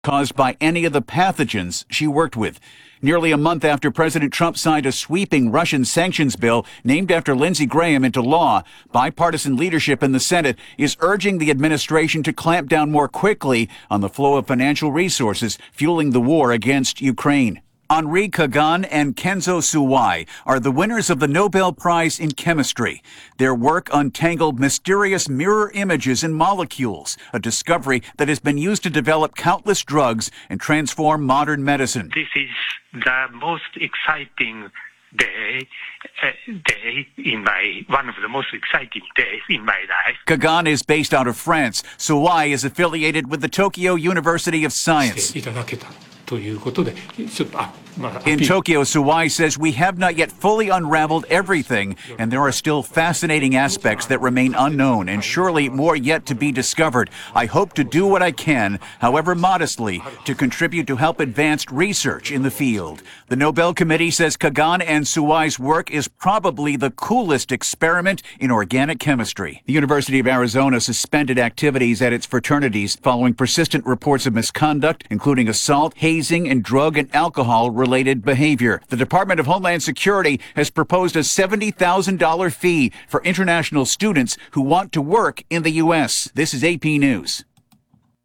caused by any of the pathogens she worked with. Nearly a month after President Trump signed a sweeping Russian sanctions bill named after Lindsey Graham into law, bipartisan leadership in the Senate is urging the administration to clamp down more quickly on the flow of financial resources fueling the war against Ukraine. Henri Kagan and Kenzo Suwai are the winners of the Nobel Prize in Chemistry. Their work untangled mysterious mirror images in molecules, a discovery that has been used to develop countless drugs and transform modern medicine. This is the most exciting day in one of the most exciting days in my life. Kagan is based out of France. Suwai is affiliated with the Tokyo University of Science. In Tokyo, Suwai says we have not yet fully unraveled everything, and there are still fascinating aspects that remain unknown, and surely more yet to be discovered. I hope to do what I can, however modestly, to contribute to help advance research in the field. The Nobel Committee says Kagan and Suwai's work is probably the coolest experiment in organic chemistry. The University of Arizona suspended activities at its fraternities following persistent reports of misconduct, including assault, hazing, and drug and alcohol-related behavior. The Department of Homeland Security has proposed a $70,000 fee for international students who want to work in the U.S. This is AP News.